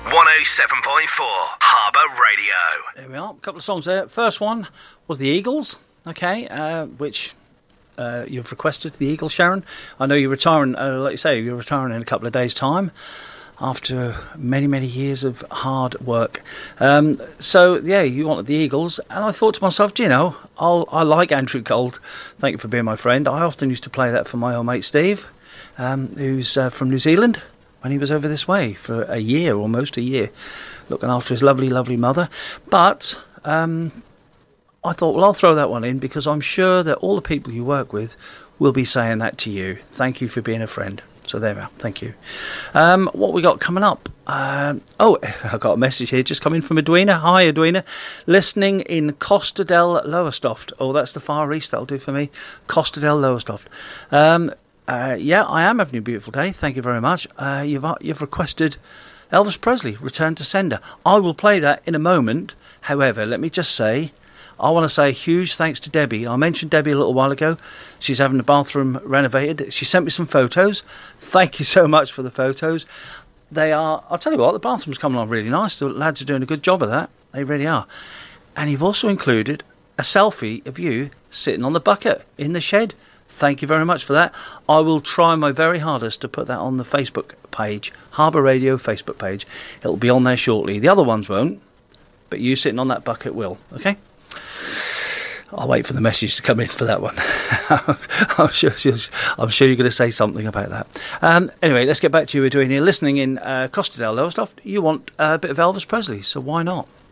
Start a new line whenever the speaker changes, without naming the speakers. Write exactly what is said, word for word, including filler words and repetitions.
one oh seven point four Harbour Radio.
There we are, a couple of songs there. First one was the Eagles, okay, uh, which uh, you've requested, the Eagles, Sharon. I know you're retiring, uh, like you say, you're retiring in a couple of days' time after many, many years of hard work. Um, so, yeah, you wanted the Eagles, and I thought to myself, do you know, I'll, I like Andrew Gold. Thank you for being my friend. I often used to play that for my old mate Steve, um, who's uh, from New Zealand, when he was over this way for a year, almost a year, looking after his lovely, lovely mother. But um, I thought, well, I'll throw that one in, because I'm sure that all the people you work with will be saying that to you. Thank you for being a friend. So there we are. Thank you. Um, what we got coming up? Um, oh, I got a message here just coming from Edwina. Hi, Edwina. Listening in Costa del Lowestoft. Oh, that's the Far East. That'll do for me. Costa del Lowestoft. Um, uh, yeah, I am having a beautiful day. Thank you very much. Uh, you've you've requested Elvis Presley, Return to Sender. I will play that in a moment. However, let me just say, I want to say a huge thanks to Debbie. I mentioned Debbie a little while ago. She's having the bathroom renovated. She sent me some photos. Thank you so much for the photos. They are, I'll tell you what, the bathroom's coming along really nice. The lads are doing a good job of that. They really are. And you've also included a selfie of you sitting on the bucket in the shed. Thank you very much for that. I will try my very hardest to put that on the Facebook page, Harbour Radio Facebook page. It'll be on there shortly. The other ones won't, but you sitting on that bucket will, okay? I'll wait for the message to come in for that one. I'm sure I'm sure you're going to say something about that. Um, anyway, let's get back to you. We're doing here listening in uh, Costa del Lowestoft. You want a bit of Elvis Presley, so why not?